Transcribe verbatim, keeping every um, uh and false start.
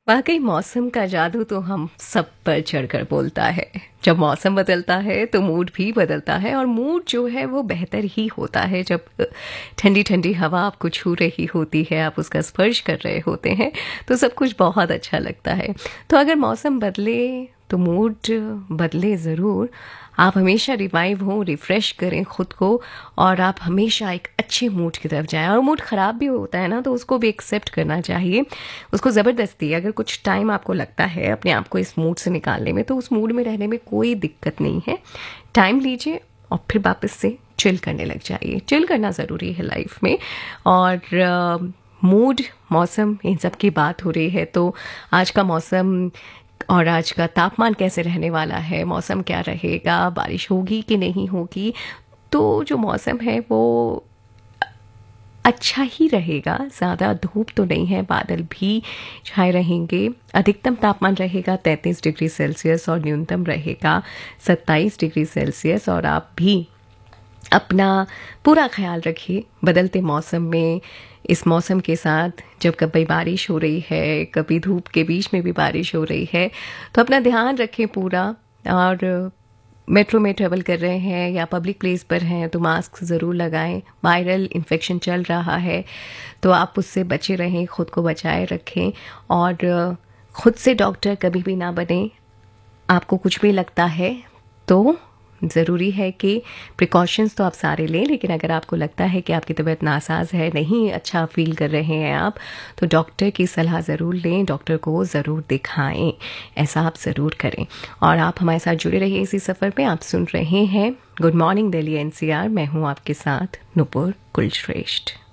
वाकई मौसम का जादू तो हम सब पर चढ़कर बोलता है। जब मौसम बदलता है तो मूड भी बदलता है, और मूड जो है वो बेहतर ही होता है जब ठंडी ठंडी हवा आपको छू रही होती है, आप उसका स्पर्श कर रहे होते हैं तो सब कुछ बहुत अच्छा लगता है। तो अगर मौसम बदले तो मूड बदले ज़रूर। आप हमेशा रिवाइव हों, रिफ़्रेश करें खुद को, और आप हमेशा एक अच्छे मूड की तरफ जाएं। और मूड ख़राब भी होता है ना, तो उसको भी एक्सेप्ट करना चाहिए। उसको ज़बरदस्ती अगर कुछ टाइम आपको लगता है अपने आप को इस मूड से निकालने में, तो उस मूड में रहने में कोई दिक्कत नहीं है। टाइम लीजिए और फिर वापस से चिल करने लग जाइए। चिल करना ज़रूरी है लाइफ में। और मूड, मौसम, इन सब की बात हो रही है तो आज का मौसम और आज का तापमान कैसे रहने वाला है, मौसम क्या रहेगा, बारिश होगी कि नहीं होगी। तो जो मौसम है वो अच्छा ही रहेगा, ज़्यादा धूप तो नहीं है, बादल भी छाए रहेंगे। अधिकतम तापमान रहेगा तैंतीस डिग्री सेल्सियस और न्यूनतम रहेगा सत्ताईस डिग्री सेल्सियस। और आप भी अपना पूरा ख्याल रखिए बदलते मौसम में। इस मौसम के साथ जब कभी बारिश हो रही है, कभी धूप के बीच में भी बारिश हो रही है, तो अपना ध्यान रखें पूरा। और मेट्रो में ट्रेवल कर रहे हैं या पब्लिक प्लेस पर हैं तो मास्क ज़रूर लगाएं। वायरल इन्फेक्शन चल रहा है तो आप उससे बचे रहें, खुद को बचाए रखें, और खुद से डॉक्टर कभी भी ना बने। आपको कुछ भी लगता है तो ज़रूरी है कि प्रिकॉशंस तो आप सारे लें, लेकिन अगर आपको लगता है कि आपकी तबीयत नासाज है, नहीं अच्छा फील कर रहे हैं आप, तो डॉक्टर की सलाह ज़रूर लें, डॉक्टर को ज़रूर दिखाएं। ऐसा आप ज़रूर करें। और आप हमारे साथ जुड़े रहिए इसी सफ़र में। आप सुन रहे हैं good morning Delhi N C R. मैं हूँ आपके साथ नुपुर कुलश्रेष्ठ।